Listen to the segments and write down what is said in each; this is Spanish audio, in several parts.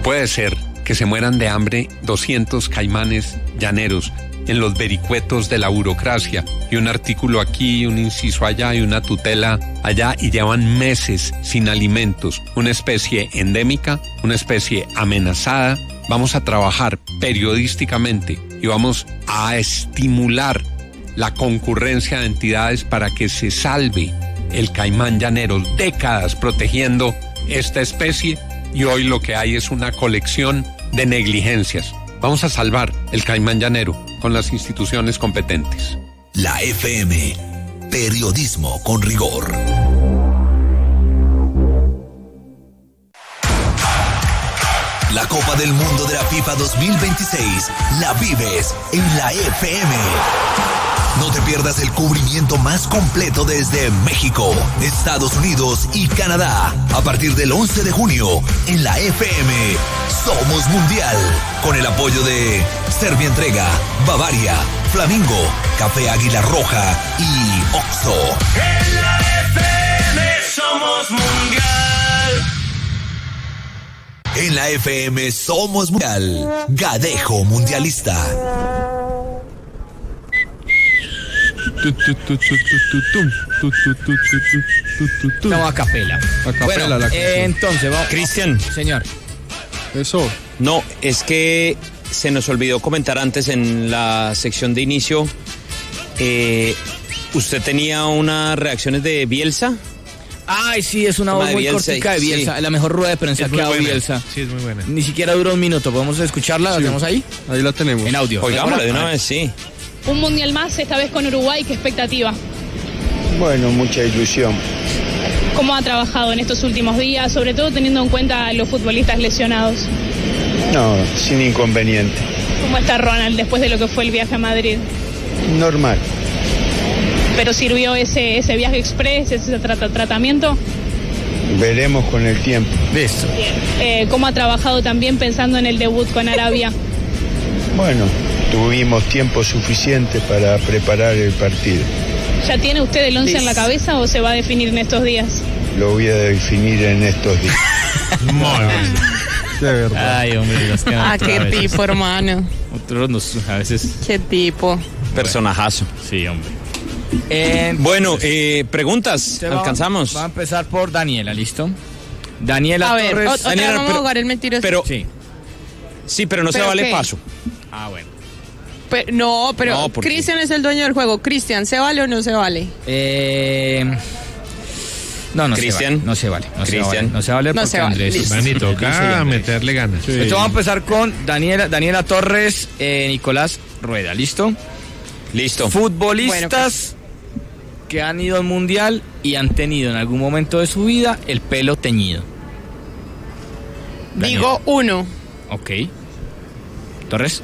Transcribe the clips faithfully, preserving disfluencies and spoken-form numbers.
puede ser que se mueran de hambre doscientos caimanes llaneros en los vericuetos de la burocracia, y un artículo aquí, un inciso allá y una tutela allá, y llevan meses sin alimentos. Una especie endémica, una especie amenazada. Vamos a trabajar periodísticamente y vamos a estimular la concurrencia de entidades para que se salve el caimán llanero, décadas protegiendo esta especie, y hoy lo que hay es una colección de negligencias. Vamos a salvar el caimán llanero con las instituciones competentes. La F M, periodismo con rigor. La Copa del Mundo de la FIFA dos mil veintiséis la vives en la F M. No te pierdas el cubrimiento más completo desde México, Estados Unidos y Canadá. A partir del once de junio, en la F M, Somos Mundial. Con el apoyo de Servientrega, Bavaria, Flamingo, Café Águila Roja y Oxxo. En la F M somos mundial. En la F M somos mundial. Gadejo Mundialista. Estamos a capela. A capela bueno, la eh, entonces vamos. Cristian. Señor. Eso. No, es que se nos olvidó comentar antes en la sección de inicio. Eh, ¿Usted tenía unas reacciones de Bielsa? Ay, sí, es una voz muy Bielsa, cortica de Bielsa. sí. La mejor rueda de prensa que ha dado Bielsa. Sí, es muy buena. Ni siquiera duró un minuto. ¿Podemos escucharla? ¿La Sí. tenemos ahí? Ahí la tenemos. En audio. Oigámosla de una vez, sí. Un mundial más, esta vez con Uruguay, ¿qué expectativa? Bueno, mucha ilusión. ¿Cómo ha trabajado en estos últimos días, sobre todo teniendo en cuenta a los futbolistas lesionados? No, sin inconveniente. ¿Cómo está Ronald después de lo que fue el viaje a Madrid? Normal. ¿Pero sirvió ese, ese viaje express, ese trata, tratamiento? Veremos con el tiempo. Listo. Eh, ¿Cómo ha trabajado también pensando en el debut con Arabia? Bueno, tuvimos tiempo suficiente para preparar el partido. ¿Ya tiene usted el once en la cabeza o se va a definir en estos días? Lo voy a definir en estos días. Muy bien. De verdad. Ay, hombre, los que Ah, qué tipo, hermano. Otros nos, a veces. Qué tipo. Personajazo. Sí, hombre. Eh, Bueno, eh, preguntas. se va- Alcanzamos. Va a empezar por Daniela, ¿listo? Daniela A ver, Torres. ot- otra vez Daniela, vamos pero- a jugar el mentiroso. Pero, Sí. sí, pero no se ¿Pero vale qué? paso. Ah, bueno. Pe- no, pero No, porque- Cristian es el dueño del juego. Cristian, ¿se vale o no se vale? Eh... No, no Cristian. se vale. No se vale. No se Cristian. vale. No se vale No porque se vale, Andrés. listo. Manny, Dice toca Andrés. meterle ganas. Entonces vamos a empezar con Daniela, Daniela Torres, eh, Nicolás Rueda, ¿listo? Listo. Futbolistas que han ido al mundial y han tenido en algún momento de su vida el pelo teñido. Daniel. Digo uno. Ok. Torres.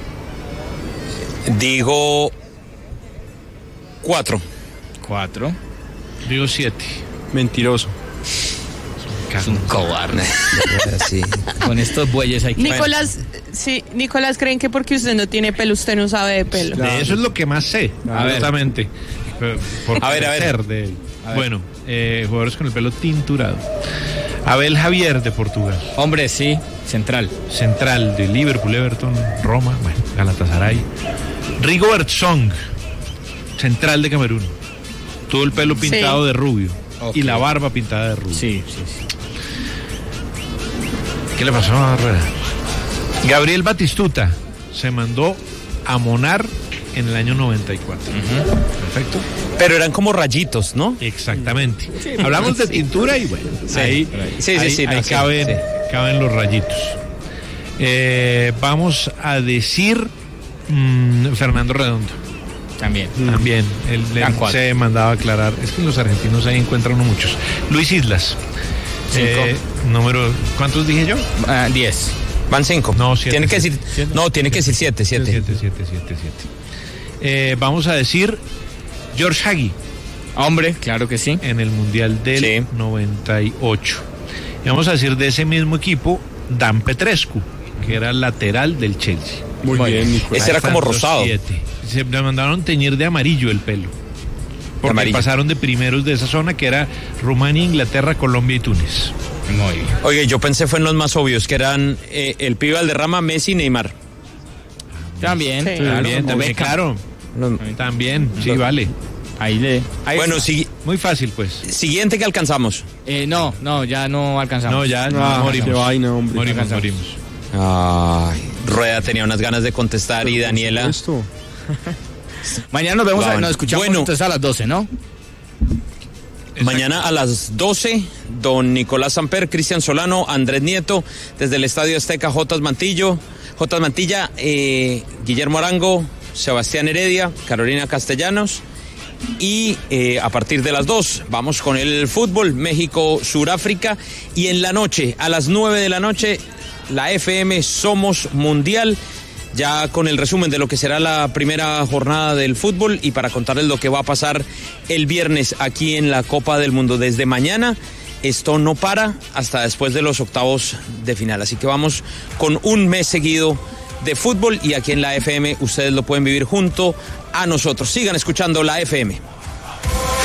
Digo cuatro. Cuatro. Digo siete. Mentiroso. Es un cobarde. Sí. Con estos bueyes hay que... Nicolás, sí, Nicolás, ¿creen que porque usted no tiene pelo, usted no sabe de pelo? De eso es lo que más sé, A ver. absolutamente. Por- Por A ver, a ver. conocer de él. A ver. Bueno, eh, jugadores con el pelo tinturado. Abel Javier de Portugal. Hombre, sí, central. Central de Liverpool, Everton, Roma, bueno, Galatasaray. Rigobert Song, central de Camerún. Todo el pelo pintado Sí. de rubio. Ok. Y la barba pintada de rubio. Sí, sí, sí. ¿Qué le pasó a Rueda? Gabriel Batistuta se mandó a monar en el año noventa y cuatro. Perfecto. Pero eran como rayitos, ¿no? Exactamente. Hablamos de tintura y bueno, ahí, Sí, sí, ahí, sí, no, ahí sí, caben, sí. caben los rayitos. Eh, vamos a decir mm, Fernando Redondo. También. También, él, él ¿A cuál? se mandaba a aclarar. Es que los argentinos ahí encuentran uno muchos. Luis Islas. Cinco. Eh, número, ¿cuántos dije yo? Ah, diez. Van cinco. No, siete. Tiene que decir, Siete. no, tiene que decir siete, siete. Siete, siete, siete, siete. Eh, vamos a decir George Hagi Hombre, claro que sí. en el Mundial del Sí. noventa y ocho. Y vamos a decir de ese mismo equipo Dan Petrescu, que era lateral del Chelsea. Muy bien, Nicolás. Ese era como Faltan rosado. siete. Se le mandaron teñir de amarillo el pelo. porque Amarillo. pasaron de primeros de esa zona, que era Rumania, Inglaterra, Colombia y Túnez. Muy bien. Oye, yo pensé fue en los más obvios, que eran eh, el pibe Valderrama, Messi y Neymar. También, Sí. claro, También, o también, Beckham. claro. Los- También, sí, vale. Ahí le. ahí Bueno, está. sigui- Muy fácil, pues. siguiente que alcanzamos. Eh, no, no, ya no alcanzamos. No, ya Ah, morimos. qué vaina, hombre. Morimos, Alcanzamos. morimos. Ay, Rueda tenía unas ganas de contestar y Daniela. Esto. Mañana nos vemos, a- Bueno, nos escuchamos bueno. entonces a las doce, ¿no? Mañana a las doce, don Nicolás Samper, Cristian Solano, Andrés Nieto, desde el Estadio Azteca, Jotas Mantillo, Jotas Mantilla, eh, Guillermo Arango, Sebastián Heredia, Carolina Castellanos. Y eh, a partir de las dos vamos con el fútbol, México-Suráfrica. Y en la noche, a las nueve de la noche, la F M Somos Mundial. Ya con el resumen de lo que será la primera jornada del fútbol y para contarles lo que va a pasar el viernes aquí en la Copa del Mundo. Desde mañana esto no para hasta después de los octavos de final. Así que vamos con un mes seguido de fútbol y aquí en la F M ustedes lo pueden vivir junto a nosotros. Sigan escuchando la F M.